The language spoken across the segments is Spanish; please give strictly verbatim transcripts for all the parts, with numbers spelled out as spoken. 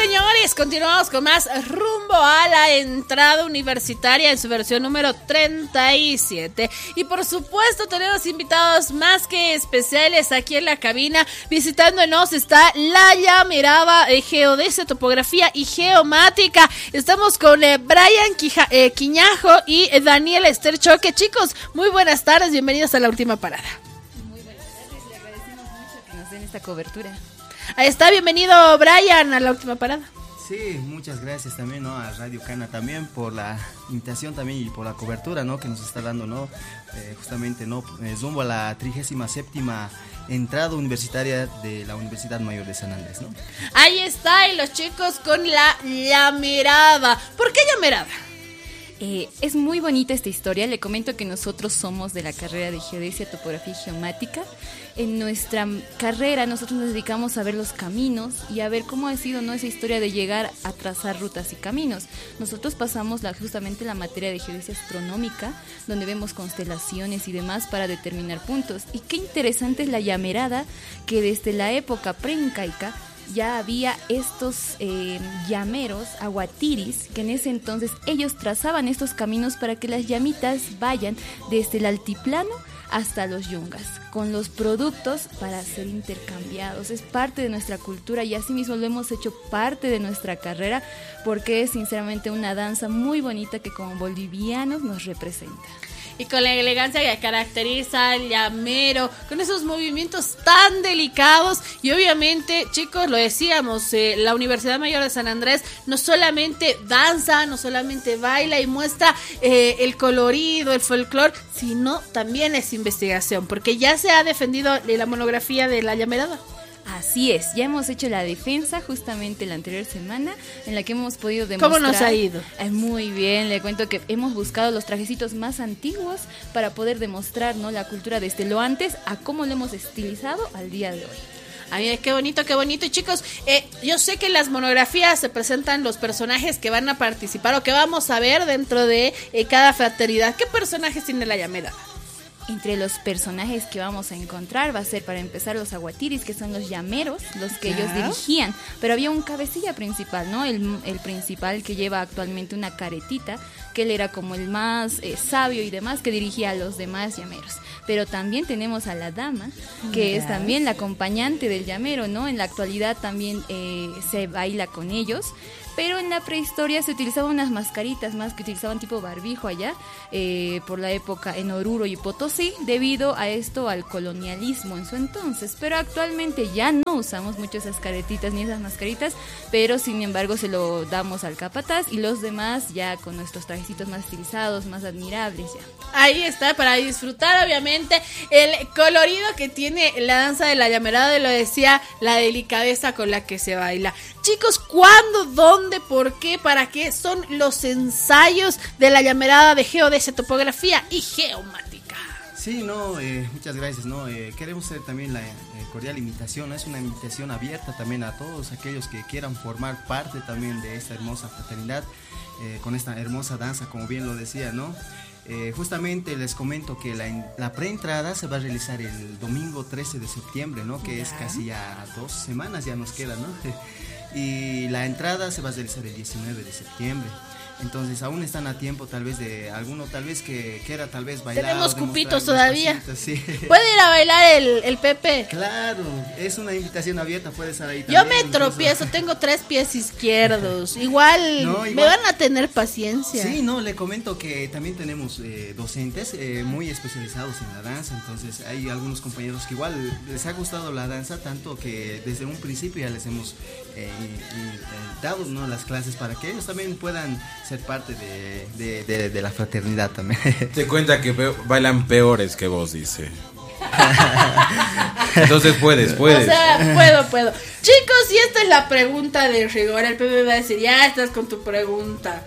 señores, continuamos con más rumbo a la entrada universitaria en su versión número treinta y siete. Y por supuesto tenemos invitados más que especiales aquí en la cabina. Visitándonos está la Llamerada de Geodesia, Topografía y Geomática. Estamos con eh, Brian Quija, eh, Quiñajo y eh, Daniel Esterchoque. Chicos, muy buenas tardes, bienvenidos a La Última Parada. Muy buenas tardes, le agradecemos mucho que nos den esta cobertura. Ahí está, bienvenido Brian a La Última Parada. Sí, muchas gracias también, ¿no? A Radio Cana también por la invitación también y por la cobertura, ¿no? Que nos está dando, ¿no? Eh, justamente, ¿no? Eh, rumbo a la trigésima séptima entrada universitaria de la Universidad Mayor de San Andrés, ¿no? Ahí está, y los chicos con la Llamerada. ¿Por qué Llamerada? Eh, es muy bonita esta historia. Le comento que nosotros somos de la carrera de Geodesia, Topografía y Geomática. En nuestra carrera nosotros nos dedicamos a ver los caminos y a ver cómo ha sido, ¿no?, esa historia de llegar a trazar rutas y caminos. Nosotros pasamos la, justamente la materia de geodesia astronómica, donde vemos constelaciones y demás para determinar puntos. Y qué interesante es la Llamerada, que desde la época preincaica ya había estos eh, llameros, aguatiris, que en ese entonces ellos trazaban estos caminos para que las llamitas vayan desde el altiplano hasta los yungas, con los productos para ser intercambiados. Es parte de nuestra cultura y asimismo lo hemos hecho parte de nuestra carrera, porque es sinceramente una danza muy bonita que como bolivianos nos representa. Y con la elegancia que caracteriza al llamero, con esos movimientos tan delicados. Y obviamente, chicos, lo decíamos, eh, la Universidad Mayor de San Andrés no solamente danza, no solamente baila y muestra eh, el colorido, el folclore, sino también es investigación, porque ya se ha defendido la monografía de la Llamerada. Así es, ya hemos hecho la defensa justamente la anterior semana, en la que hemos podido demostrar... ¿Cómo nos ha ido? Eh, muy bien, le cuento que hemos buscado los trajecitos más antiguos para poder demostrar, ¿no?, la cultura desde lo antes a cómo lo hemos estilizado al día de hoy. Ay, qué bonito, qué bonito. Y chicos, eh, yo sé que en las monografías se presentan los personajes que van a participar o que vamos a ver dentro de eh, cada fraternidad. ¿Qué personajes tiene la Llamerada? Entre los personajes que vamos a encontrar va a ser, para empezar, los aguatiris, que son los llameros, los que ¿Ya? ellos dirigían. Pero había un cabecilla principal, ¿no? El, el principal, que lleva actualmente una caretita, que él era como el más eh, sabio y demás, que dirigía a los demás llameros. Pero también tenemos a la dama, que ¿Ya? es también la acompañante del llamero, ¿no? En la actualidad también eh, se baila con ellos. Pero en la prehistoria se utilizaban unas mascaritas más que utilizaban tipo barbijo allá, eh, por la época en Oruro y Potosí, debido a esto, al colonialismo en su entonces. Pero actualmente ya no usamos mucho esas caretitas ni esas mascaritas, pero sin embargo se lo damos al capataz y los demás ya con nuestros trajecitos más estilizados, más admirables ya. Ahí está, para disfrutar obviamente el colorido que tiene la danza de la Llamerada, y lo decía, la delicadeza con la que se baila. Chicos, ¿cuándo, dónde, por qué, para qué son los ensayos de la Llamerada de Geodesia, Topografía y Geomática? Sí, no, eh, muchas gracias, no, eh, queremos hacer también la eh, cordial invitación, ¿no? Es una invitación abierta también a todos aquellos que quieran formar parte también de esta hermosa fraternidad, eh, con esta hermosa danza, como bien lo decía, ¿no? Eh, justamente les comento que la, la preentrada se va a realizar el domingo trece de septiembre, ¿no? Que ¿Ya? es casi a dos semanas ya nos queda, ¿no? Y la entrada se va a realizar el diecinueve de septiembre. Entonces aún están a tiempo tal vez de alguno tal vez que quiera tal vez bailar. Tenemos cupitos todavía. Cositas, sí. ¿Puede ir a bailar el, el Pepe? Claro, es una invitación abierta, puede estar ahí Yo también. me tropiezo, tengo tres pies izquierdos. Igual, no, igual me van a tener paciencia. Sí, no, le comento que también tenemos eh, docentes eh, muy especializados en la danza. Entonces hay algunos compañeros que igual les ha gustado la danza tanto que desde un principio ya les hemos eh, y, y, eh, dado, ¿no?, las clases para que ellos también puedan ser parte de, de, de, de la fraternidad también. Te cuenta que pe- bailan peores que vos, dice. Entonces puedes, puedes. O sea, puedo, puedo. Chicos, y esta es la pregunta de rigor. El Pepe va a decir, ya estás con tu pregunta.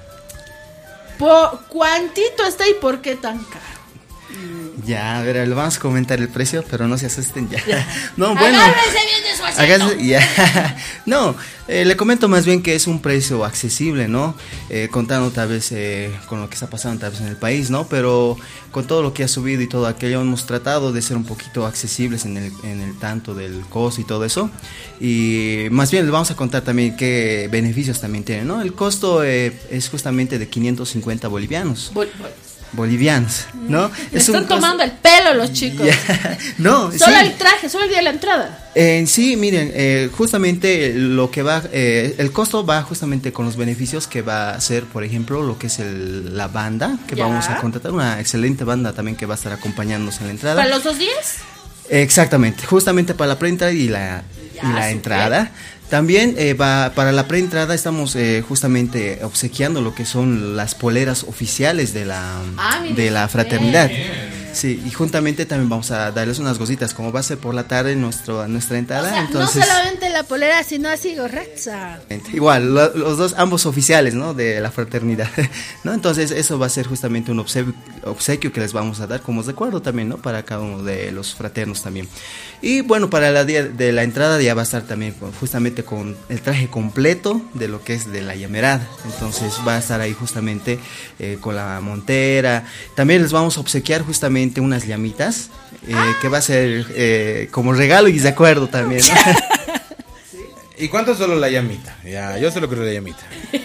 ¿Por ¿Cuántito está y por qué tan caro? Ya, a ver, le vamos a comentar el precio, pero no se asusten ya. No, bueno. Agárrense bien de su asiento. Hágase, ya. No, eh, le comento más bien que es un precio accesible, ¿no? Eh, contando tal vez eh, con lo que está pasando tal vez en el país, ¿no? Pero con todo lo que ha subido y todo aquello, hemos tratado de ser un poquito accesibles en el, en el tanto del costo y todo eso. Y más bien les vamos a contar también qué beneficios también tiene, ¿no? El costo eh, es justamente de quinientos cincuenta bolivianos. Bol- bol- Bolivianos, ¿no? Le Es un están costo- tomando el pelo los chicos. Ya, no, Solo sí. el traje, solo el día de la entrada. Eh, sí, miren, eh, justamente lo que va, eh, el costo va justamente con los beneficios que va a ser, por ejemplo, lo que es el, la banda, que Ya. vamos a contratar, una excelente banda también que va a estar acompañándonos en la entrada. ¿Para los dos días? Exactamente, justamente para la preentrada y la, Ya, y la súper. entrada. También eh, va, para la preentrada estamos eh, justamente obsequiando lo que son las poleras oficiales de la, Ah, mire de la usted. fraternidad. Sí, y juntamente también vamos a darles unas gositas, como va a ser por la tarde nuestro, nuestra O entrada. sea, entonces, no solamente la polera, sino así gorraza. igual, lo- los dos, ambos oficiales, ¿no? De la fraternidad, ¿no? Entonces eso va a ser justamente un obsequio, obsequio que les vamos a dar como recuerdo también, ¿no? Para cada uno de los fraternos también. Y bueno, para la día de la entrada ya va a estar también con- justamente con el traje completo de lo que es de la llamerada. Entonces va a estar ahí justamente eh, con la montera. También les vamos a obsequiar justamente unas llamitas, eh, que va a ser eh, como regalo y de acuerdo también, ¿no? ¿Y cuánto solo la llamita? Ya, yo solo creo la llamita.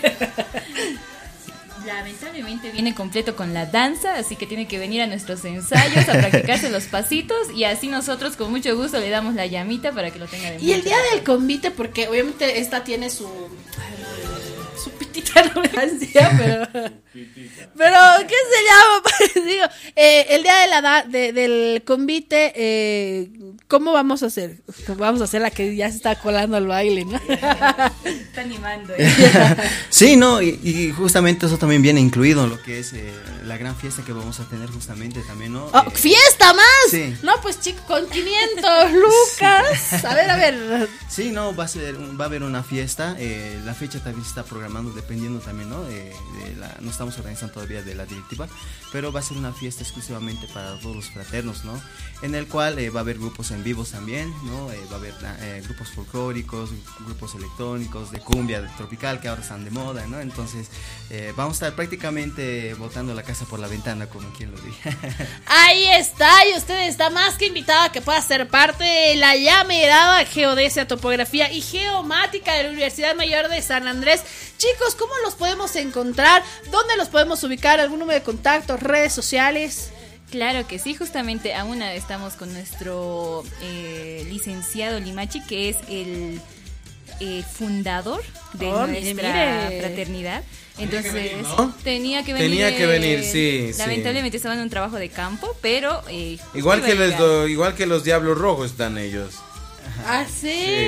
Lamentablemente viene completo con la danza, así que tiene que venir a nuestros ensayos a practicarse los pasitos y así nosotros con mucho gusto le damos la llamita para que lo tenga de Y el muestra. día del convite, porque obviamente esta tiene su. Su pitita, no me decía, pero. Pero, ¿qué se llama? Pues, digo, eh, el día de la da- de- del convite, eh, ¿cómo vamos a hacer? Vamos a hacer la que ya se está colando al baile, ¿no? Está animando. ¿eh? Sí, no, y, y justamente eso también viene incluido en lo que es eh, la gran fiesta que vamos a tener justamente también, ¿no? Oh, Eh, ¡fiesta más! sí. No, pues chico, con quinientos lucas. A ver, a ver. Sí, no, va a ser, un- va a haber una fiesta, eh, la fecha también se está programando dependiendo también, ¿no? De, de la, no estamos organizando todavía de la directiva, pero va a ser una fiesta exclusivamente para todos los fraternos, ¿no? En el cual eh, va a haber grupos en vivos también, ¿no? Eh, va a haber eh, grupos folclóricos, grupos electrónicos, de cumbia, de tropical, que ahora están de moda, ¿no? Entonces, eh, vamos a estar prácticamente botando la casa por la ventana, como quien lo diga. Ahí está, y usted está más que invitado a que pueda ser parte de la llamerada Geodesia, Topografía y Geomática de la Universidad Mayor de San Andrés. Chicos, ¿cómo los podemos encontrar? ¿Dónde los podemos ubicar? ¿Algún número de contacto? ¿Redes sociales? Claro que sí, justamente aún estamos con nuestro eh, licenciado Limachi, que es el eh, fundador de Oh, mire, nuestra mire. fraternidad. Entonces, que venir, ¿no? tenía que venir. Tenía que eh, venir, sí, sí. Lamentablemente estaba en un trabajo de campo, pero... eh, Igual iba que, a les llegar. do- igual que los Diablos Rojos están ellos. Ah, sí.